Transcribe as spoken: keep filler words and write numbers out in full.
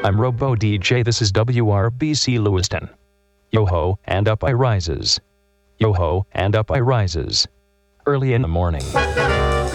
I'm Robo D J, this is W R B C Lewiston. Yo-ho, and up I rises. Yo-ho, and up I rises. Early in the morning.